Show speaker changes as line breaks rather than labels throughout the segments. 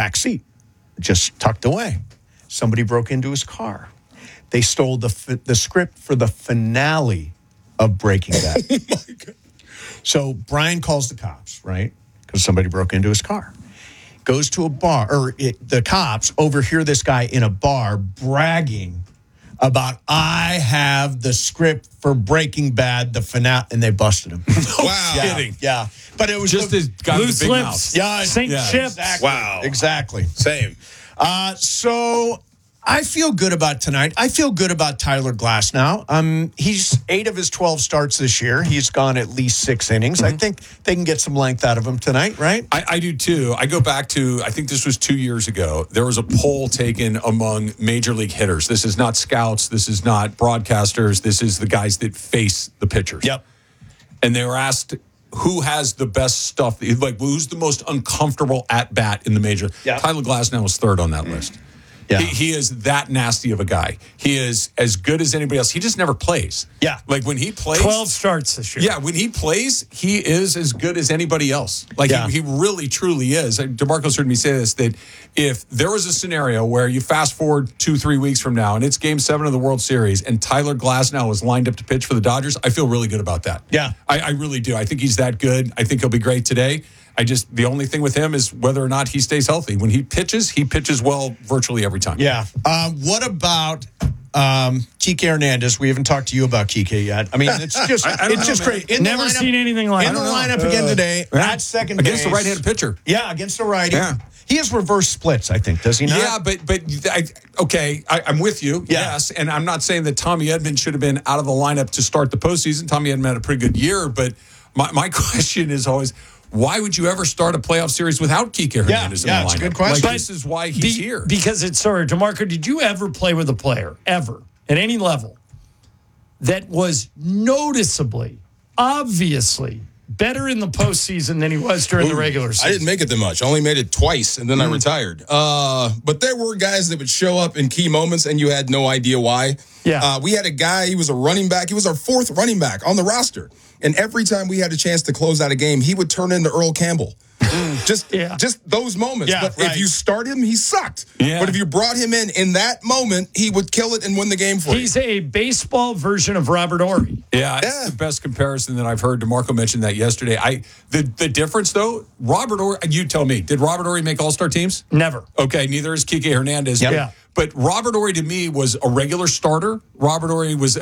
back seat, just tucked away. Somebody broke into his car. They stole the script for the finale of Breaking Bad.
Oh, my God.
So Brian calls the cops, right? Because somebody broke into his car. Goes to a bar, the cops overhear this guy in a bar bragging about, I have the script for Breaking Bad, the finale, and they busted him.
Wow.
Kidding.
Yeah. But it was
Just his guy with
Loose
the big
lips.
mouth.
Yeah,
Sink ships.
Exactly.
Wow.
Exactly.
Same.
So I feel good about tonight. I feel good about Tyler Glasnow. He's 8 of his 12 starts this year. He's gone at least 6 innings. I think they can get some length out of him tonight, right?
I do too. I go back to, I think this was 2 years ago. There was a poll taken among major league hitters. This is not scouts. This is not broadcasters. This is the guys that face the pitchers.
Yep.
And they were asked, who has the best stuff? Like, who's the most uncomfortable at bat in the major?
Yeah.
Tyler Glasnow was 3rd on that list.
Yeah.
He is that nasty of a guy. He is as good as anybody else. He just never plays.
Yeah.
Like when he plays.
12 starts this year.
Yeah, when he plays, he is as good as anybody else. Like
Yeah.
he really, truly is. DeMarco's heard me say this, that if there was a scenario where you fast forward 2-3 weeks from now and it's Game 7 of the World Series and Tyler Glasnow is lined up to pitch for the Dodgers, I feel really good about that.
Yeah.
I really do. I think he's that good. I think he'll be great today. The only thing with him is whether or not he stays healthy. When he pitches well virtually every time.
Yeah. What about Kike Hernandez? We haven't talked to you about Kike yet. I mean, it's just it's just great.
Never seen anything like
in
it.
the lineup again today at second
Against
base.
the right-handed pitcher.
Yeah, against the righty.
Yeah.
He has reverse splits, I think, does he not?
Yeah, I'm with you.
Yeah.
Yes, and I'm not saying that Tommy Edman should have been out of the lineup to start the postseason. Tommy Edman had a pretty good year, but my question is always, why would you ever start a playoff series without Kike Hernandez in the lineup?
It's a good question.
Like, this is why he's here.
Because it's sorry, DeMarco, did you ever play with a player, ever, at any level, that was noticeably, obviously better in the postseason than he was during the regular season?
I didn't make it that much. I only made it twice, and then I retired. But there were guys that would show up in key moments, and you had no idea why.
Yeah.
We had a guy, he was a running back. He was our 4th running back on the roster. And every time we had a chance to close out a game, he would turn into Earl Campbell. Just those moments.
Yeah,
but
right.
if you start him, he sucked.
Yeah.
But if you brought him in that moment, he would kill it and win the game for you.
He's a baseball version of Robert Horry.
Yeah, it's the best comparison that I've heard. DeMarco mentioned that yesterday. The difference, though, Robert Horry, you tell me, did Robert Horry make All-Star teams?
Never.
Okay, neither is Kike Hernandez.
Yep.
Yeah.
But Robert Horry, to me, was a regular starter. Robert Horry was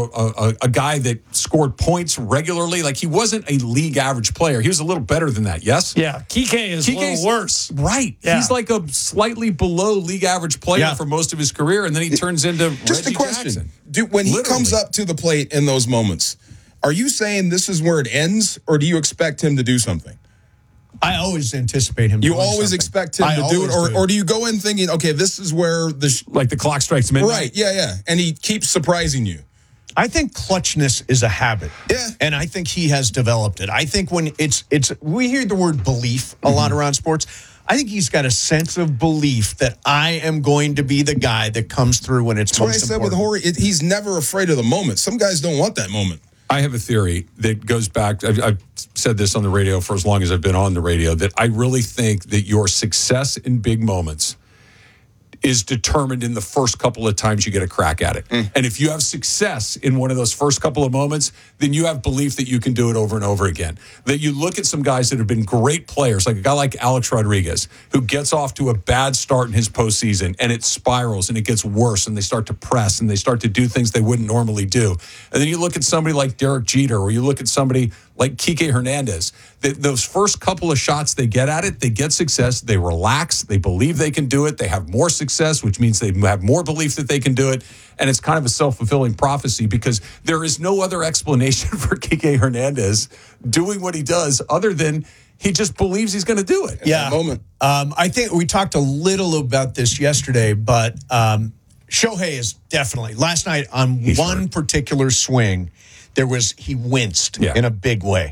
a guy that scored points regularly. Like, he wasn't a league average player. He was a little better than that, yes?
Yeah, Kike is a little worse.
Right.
Yeah.
He's like a slightly below league average player for most of his career, and then he turns into
Just
Reggie
a question.
Jackson.
When he
Literally.
comes up to the plate in those moments, are you saying this is where it ends, or do you expect him to do something?
I always anticipate him
You
doing
always
something.
expect him
I
to do it,
always
or do you go in thinking, okay, this is where
Like the clock strikes midnight.
right, yeah, and he keeps surprising you.
I think clutchness is a habit.
Yeah.
And I think he has developed it. I think when it's we hear the word belief a lot around sports. I think he's got a sense of belief that I am going to be the guy that comes through when it's
That's what I
most
said with
important.
Horry. He's never afraid of the moment. Some guys don't want that moment.
I have a theory that goes back. I've said this on the radio for as long as I've been on the radio, that I really think that your success in big moments is determined in the first couple of times you get a crack at it. And if you have success in one of those first couple of moments, then you have belief that you can do it over and over again. That you look at some guys that have been great players, like a guy like Alex Rodriguez, who gets off to a bad start in his postseason, and it spirals and it gets worse, and they start to press and they start to do things they wouldn't normally do. And then you look at somebody like Derek Jeter, or you look at somebody like Kike Hernandez, those first couple of shots they get at it, they get success, they relax, they believe they can do it, they have more success, which means they have more belief that they can do it, and it's kind of a self-fulfilling prophecy because there is no other explanation for Kike Hernandez doing what he does other than he just believes he's going to do it.
Yeah.
Moment.
I think we talked a little about this yesterday, but Shohei is definitely, last night on one particular swing, he winced in a big way.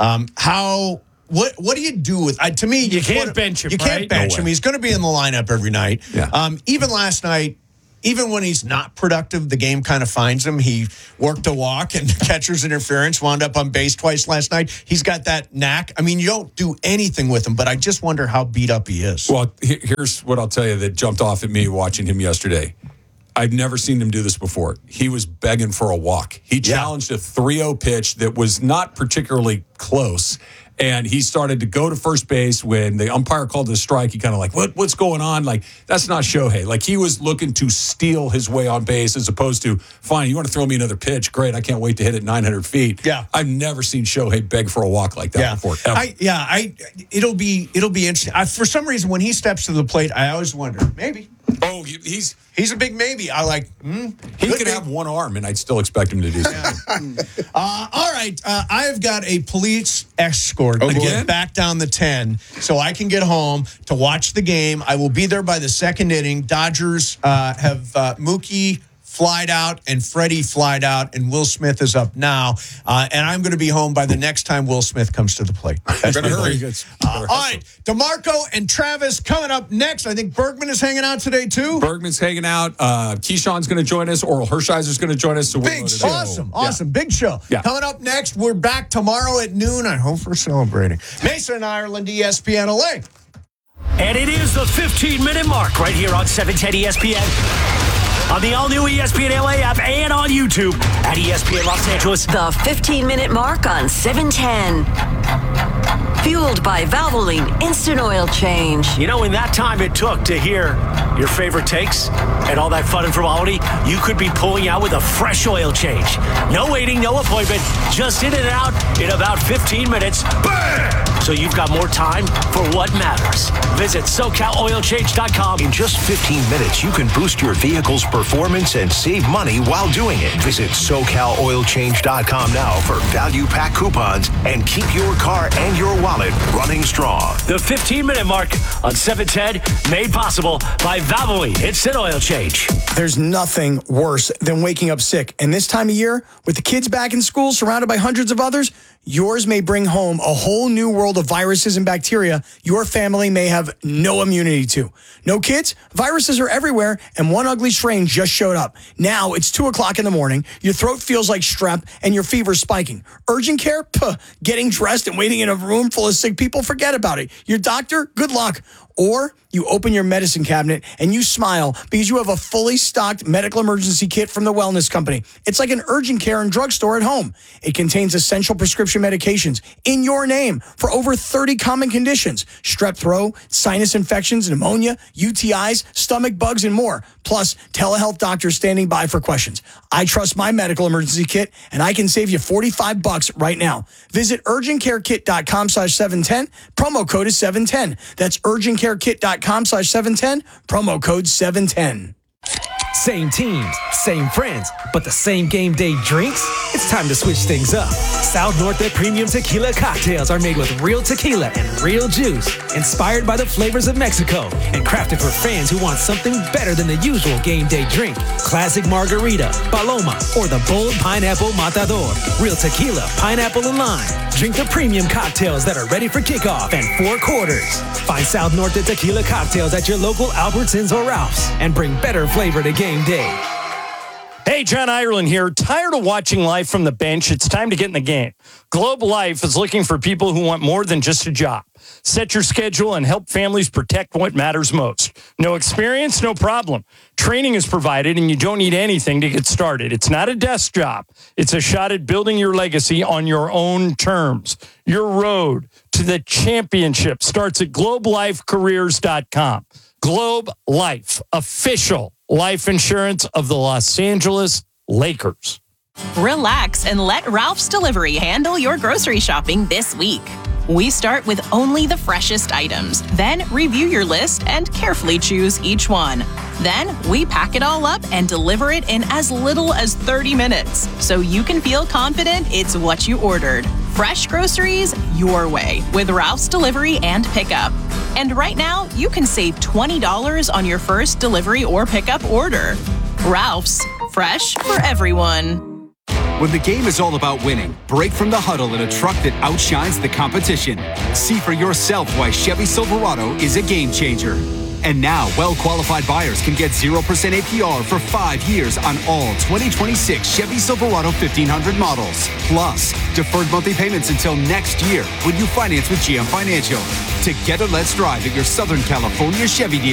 What do you do with? To me,
you can't bench him.
You can't bench him. He's going to be in the lineup every night.
Yeah.
Even last night, even when he's not productive, the game kind of finds him. He worked a walk and catcher's interference, wound up on base twice last night. He's got that knack. I mean, you don't do anything with him, but I just wonder how beat up he is.
Well, here's what I'll tell you that jumped off at me watching him yesterday. I've never seen him do this before. He was begging for a walk. He challenged a 3-0 pitch that was not particularly close. And he started to go to first base when the umpire called the strike. He kind of like, what's going on? Like, that's not Shohei. Like, he was looking to steal his way on base as opposed to, fine, you want to throw me another pitch? Great, I can't wait to hit it 900 feet.
Yeah.
I've never seen Shohei beg for a walk like that before. Ever.
It'll be interesting. For some reason, when he steps to the plate, I always wonder, maybe.
Oh, he's
a big maybe. I like.
He could have one arm, and I'd still expect him to do something.
All right, I've got a police escort to get back down the 10, so I can get home to watch the game. I will be there by the second inning. Dodgers have Mookie flied out and Freddie flied out, and Will Smith is up now. And I'm going to be home by the next time Will Smith comes to the plate. That's
Better hurry.
all right, DeMarco and Travis coming up next. I think Bergman is hanging out today, too.
Bergman's hanging out. Keyshawn's going to join us. Oral Hershiser's going to join us. So
Awesome. Big show.
Yeah.
Coming up next, we're back tomorrow at noon. I hope we're celebrating. Mason and Ireland, ESPN LA.
And it is the 15-minute mark right here on 710 ESPN. On the all-new ESPN LA app and on YouTube at ESPN Los Angeles.
The 15-minute mark on 710. Fueled by Valvoline Instant Oil Change.
You know, in that time it took to hear your favorite takes and all that fun and frivolity, you could be pulling out with a fresh oil change. No waiting, no appointment, just in and out in about 15 minutes. Bam! So you've got more time for what matters. Visit SoCalOilChange.com.
In just 15 minutes, you can boost your vehicle's performance and save money while doing it. Visit SoCalOilChange.com now for value pack coupons and keep your car and your wallet running strong.
The 15-minute mark on 710, made possible by Valvoline Instant Oil Change.
There's nothing worse than waking up sick. And this time of year, with the kids back in school, surrounded by hundreds of others, yours may bring home a whole new world of viruses and bacteria your family may have no immunity to. No kids? Viruses are everywhere, and one ugly strain just showed up. Now it's 2 o'clock in the morning, your throat feels like strep, and your fever's spiking. Urgent care? Puh. Getting dressed and waiting in a room full of sick people? Forget about it. Your doctor? Good luck. Or you open your medicine cabinet and you smile because you have a fully stocked medical emergency kit from the Wellness Company. It's like an urgent care and drugstore at home. It contains essential prescription medications in your name for over 30 common conditions: strep throat, sinus infections, pneumonia, UTIs, stomach bugs, and more. Plus, telehealth doctors standing by for questions. I trust my medical emergency kit, and I can save you $45 right now. Visit urgentcarekit.com/710. Promo code is 710. That's urgentcarekit.com/710. Promo code 710.
Same teams, same friends, but the same game day drinks? It's time to switch things up. South Norte Premium Tequila cocktails are made with real tequila and real juice, inspired by the flavors of Mexico, and crafted for fans who want something better than the usual game day drink. Classic margarita, paloma, or the bold pineapple matador. Real tequila, pineapple, and lime. Drink the premium cocktails that are ready for kickoff and 4 quarters. Find South Norte Tequila cocktails at your local Albertsons or Ralph's, and bring better flavor to game day.
Hey, John Ireland here. Tired of watching life from the bench? It's time to get in the game. Globe Life is looking for people who want more than just a job. Set your schedule and help families protect what matters most. No experience? No problem. Training is provided and you don't need anything to get started. It's not a desk job. It's a shot at building your legacy on your own terms. Your road to the championship starts at globelifecareers.com. Globe Life, official life insurance of the Los Angeles Lakers.
Relax and let Ralph's Delivery handle your grocery shopping this week. We start with only the freshest items, then review your list and carefully choose each one. Then we pack it all up and deliver it in as little as 30 minutes, so you can feel confident it's what you ordered. Fresh groceries your way with Ralph's Delivery and Pickup. And right now, you can save $20 on your first delivery or pickup order. Ralph's, fresh for everyone.
When the game is all about winning, break from the huddle in a truck that outshines the competition. See for yourself why Chevy Silverado is a game changer. And now, well-qualified buyers can get 0% APR for 5 years on all 2026 Chevy Silverado 1500 models. Plus, deferred monthly payments until next year when you finance with GM Financial. Together, let's drive at your Southern California Chevy dealer.